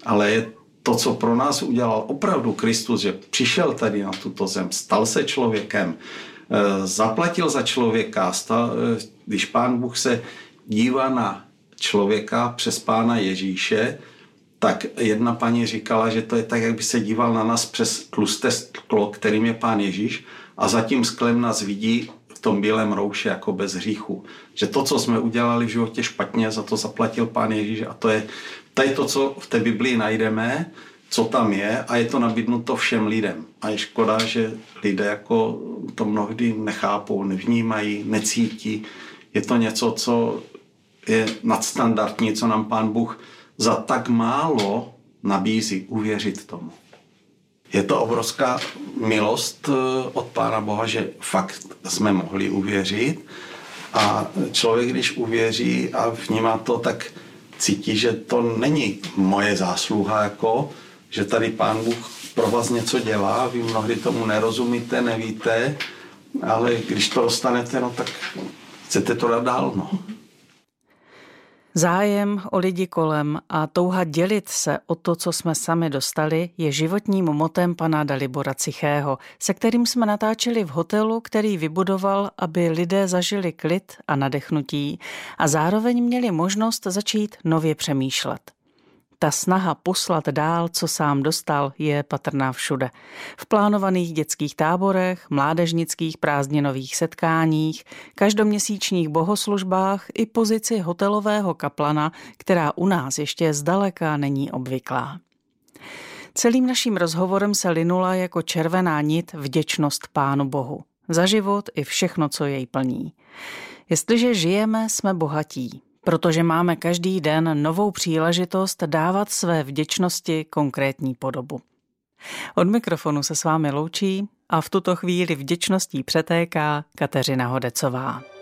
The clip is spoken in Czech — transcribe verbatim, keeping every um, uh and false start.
ale je to, co pro nás udělal opravdu Kristus, že přišel tady na tuto zem, stal se člověkem, zaplatil za člověka. Stal, když Pán Bůh se dívá na člověka přes Pána Ježíše, tak jedna paní říkala, že to je tak, jak by se díval na nás přes tlusté sklo, kterým je Pán Ježíš, a za tím sklem nás vidí v tom bílém rouši jako bez hříchu. Že to, co jsme udělali v životě špatně, za to zaplatil Pán Ježíš, a to je, to je to, co v té Biblii najdeme, co tam je, a je to nabídnuto všem lidem. A je škoda, že lidé jako to mnohdy nechápou, nevnímají, necítí. Je to něco, co je nadstandardní, co nám Pán Bůh za tak málo nabízí, uvěřit tomu. Je to obrovská milost od Pána Boha, že fakt jsme mohli uvěřit, a člověk, když uvěří a vnímá to, tak cítí, že to není moje zásluha, jako, že tady Pán Bůh pro vás něco dělá, vy mnohdy tomu nerozumíte, nevíte, ale když to dostanete, no tak chcete to dát dál, no. Zájem o lidi kolem a touha dělit se o to, co jsme sami dostali, je životním motem pana Dalibora Cichého, se kterým jsme natáčeli v hotelu, který vybudoval, aby lidé zažili klid a nadechnutí a zároveň měli možnost začít nově přemýšlet. Ta snaha poslat dál, co sám dostal, je patrná všude. V plánovaných dětských táborech, mládežnických prázdninových setkáních, každoměsíčních bohoslužbách i pozici hotelového kaplana, která u nás ještě zdaleka není obvyklá. Celým naším rozhovorem se linula jako červená nit vděčnost Pánu Bohu. Za život i všechno, co jej plní. Jestliže žijeme, jsme bohatí. Protože máme každý den novou příležitost dávat své vděčnosti konkrétní podobu. Od mikrofonu se s vámi loučí a v tuto chvíli vděčností přetéká Kateřina Hodecová.